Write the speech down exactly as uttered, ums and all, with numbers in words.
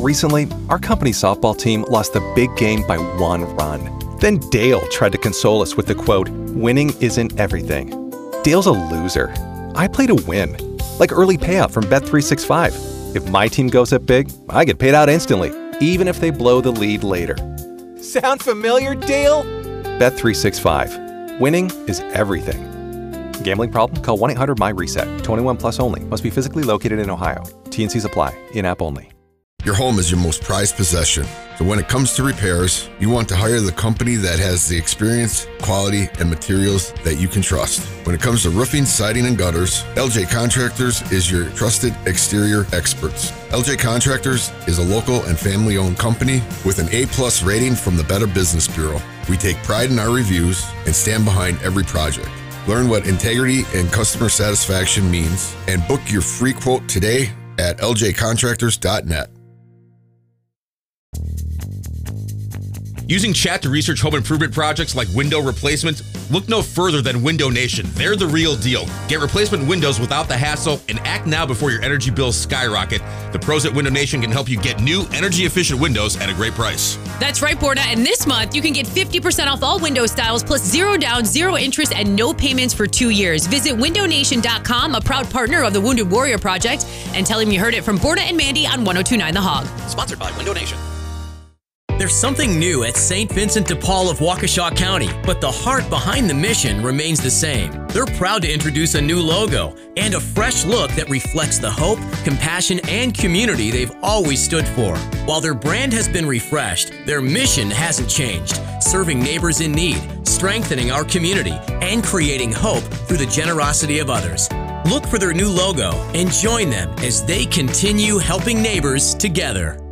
Recently, our company's softball team lost the big game by one run. Then Dale tried to console us with the quote, "Winning isn't everything." Dale's a loser. I play to win. Like early payout from Bet three sixty-five. If my team goes up big, I get paid out instantly, even if they blow the lead later. Sound familiar, Dale? Bet three sixty-five. Winning is everything. Gambling problem? Call one eight hundred M Y reset. twenty-one plus only. Must be physically located in Ohio. T N Cs apply. In-app only. Your home is your most prized possession. So when it comes to repairs, you want to hire the company that has the experience, quality, and materials that you can trust. When it comes to roofing, siding, and gutters, L J Contractors is your trusted exterior experts. L J Contractors is a local and family-owned company with an A plus rating from the Better Business Bureau. We take pride in our reviews and stand behind every project. Learn what integrity and customer satisfaction means and book your free quote today at L J contractors dot net. Using chat to research home improvement projects like window replacement? Look no further than Window Nation. They're the real deal. Get replacement windows without the hassle and act now before your energy bills skyrocket. The pros at Window Nation can help you get new energy-efficient windows at a great price. That's right, Borna. And this month, you can get fifty percent off all window styles plus zero down, zero interest, and no payments for two years. Visit window nation dot com, a proud partner of the Wounded Warrior Project, and tell him you heard it from Borna and Mandy on one oh two point nine The Hog. Sponsored by Window Nation. There's something new at Saint Vincent de Paul of Waukesha County, but the heart behind the mission remains the same. They're proud to introduce a new logo and a fresh look that reflects the hope, compassion, and community they've always stood for. While their brand has been refreshed, their mission hasn't changed, serving neighbors in need, strengthening our community, and creating hope through the generosity of others. Look for their new logo and join them as they continue helping neighbors together.